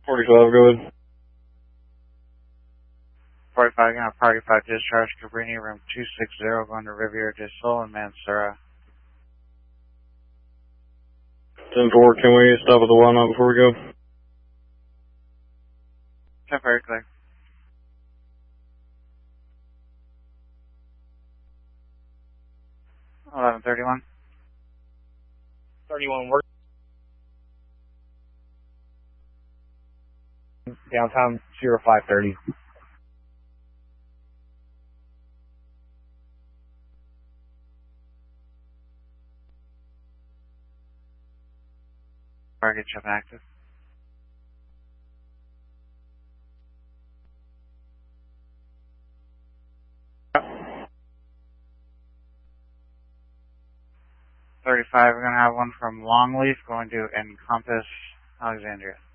45, go ahead. 45, gonna Party 5 discharge, Cabrini, room 260, going to Riviera del Sol and Mansura. 10-4, can we stop at the Wyandotte before we go? Temporary clear. $11:31. 31 work. Downtown 0530. Target ship active. $35, we're gonna have one from Longleaf going to Encompass, Alexandria.